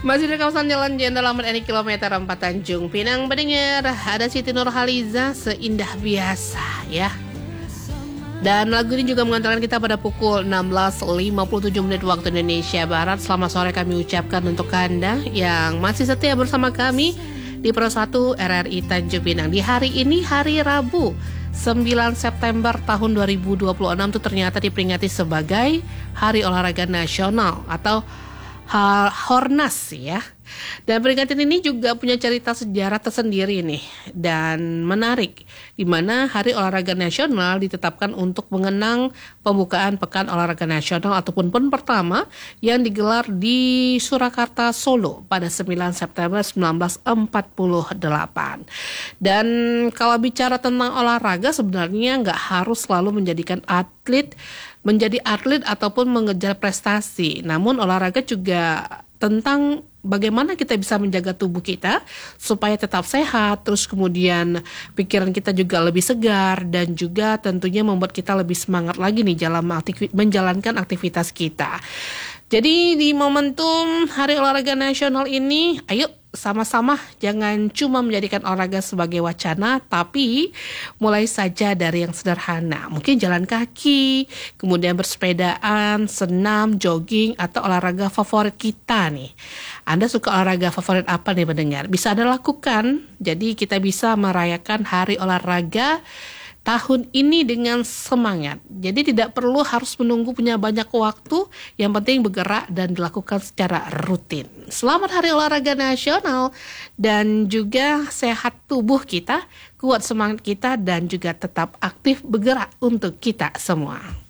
Masih di kawasan Jalan Jenderal Ahmad Yani kilometer 4 Tanjung Pinang pendengar. Ada Siti Nurhaliza, Seindah Biasa ya. Dan lagu ini juga mengantarkan kita pada pukul 16.57 waktu Indonesia Barat. Selamat sore kami ucapkan untuk Anda yang masih setia bersama kami di Pro 1 RRI Tanjung Pinang. Di hari ini, hari Rabu 9 September tahun 2026 itu ternyata diperingati sebagai Hari Olahraga Nasional atau Hornas ya. Dan peringatan ini juga punya cerita sejarah tersendiri nih dan menarik, di mana Hari Olahraga Nasional ditetapkan untuk mengenang pembukaan Pekan Olahraga Nasional ataupun PON pertama yang digelar di Surakarta, Solo pada 9 September 1948. Dan kalau bicara tentang olahraga sebenarnya nggak harus selalu menjadi atlet ataupun mengejar prestasi. Namun olahraga juga tentang bagaimana kita bisa menjaga tubuh kita supaya tetap sehat, terus kemudian pikiran kita juga lebih segar dan juga tentunya membuat kita lebih semangat lagi nih dalam menjalankan aktivitas kita. Jadi di momentum Hari Olahraga Nasional ini, ayo sama-sama jangan cuma menjadikan olahraga sebagai wacana, tapi mulai saja dari yang sederhana. Mungkin jalan kaki, kemudian bersepedaan, senam, jogging, atau olahraga favorit kita nih. Anda suka olahraga favorit apa nih pendengar? Bisa Anda lakukan, jadi kita bisa merayakan Hari Olahraga tahun ini dengan semangat. Jadi tidak perlu harus menunggu punya banyak waktu, yang penting bergerak dan dilakukan secara rutin. Selamat Hari Olahraga Nasional dan juga sehat tubuh kita, kuat semangat kita dan juga tetap aktif bergerak untuk kita semua.